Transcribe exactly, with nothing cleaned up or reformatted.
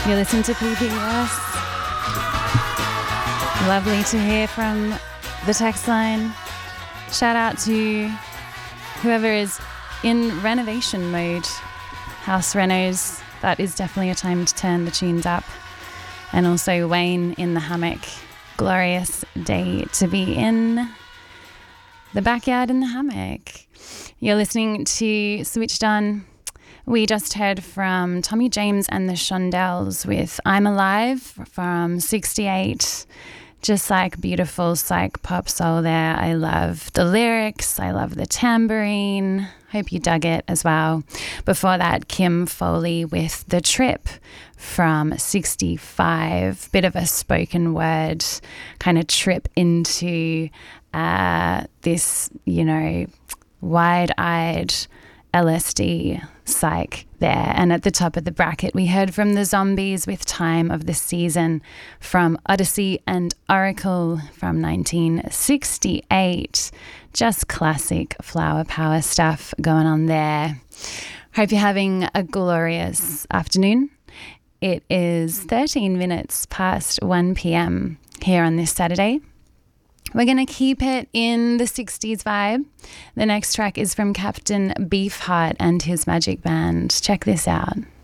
You listen to P P S. Lovely to hear from the text line. Shout out to whoever is in renovation mode. House renos, that is definitely a time to turn the tunes up. And also Wayne in the hammock. Glorious day to be in the backyard in the hammock. You're listening to Switched On. We just heard from Tommy James and the Shondells with I'm Alive from sixty-eight. Just like beautiful psych pop soul there. I love the lyrics. I love the tambourine. Hope you dug it as well. Before that, Kim Foley with The Trip from sixty-five. Bit of a spoken word kind of trip into uh, this, you know, wide-eyed L S D psych there. And at the top of the bracket, we heard from the Zombies with Time of the Season from Odyssey and Oracle from nineteen sixty-eight. Just classic flower power stuff going on there. Hope you're having a glorious afternoon. It is thirteen minutes past one p.m. here on this Saturday. We're going to keep it in the sixties vibe. The next track is from Captain Beefheart and his Magic Band. Check this out.